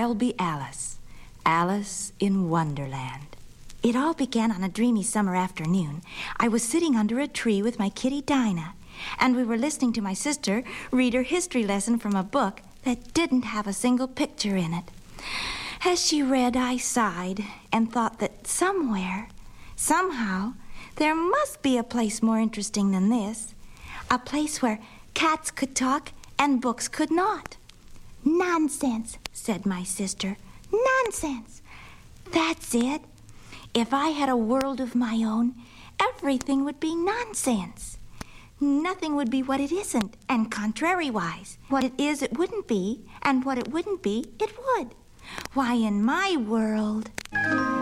I'll be Alice. Alice in Wonderland. It all began on a dreamy summer afternoon. I was sitting under a tree with my kitty Dinah, and we were listening to my sister read her history lesson from a book that didn't have a single picture in it. As she read, I sighed and thought that somewhere, somehow, there must be a place more interesting than this. A place where cats could talk and books could not. "Nonsense," said my sister. "Nonsense." That's it. If I had a world of my own, everything would be nonsense. Nothing would be what it isn't, and contrariwise. What it is, it wouldn't be, and what it wouldn't be, it would. Why, in my world...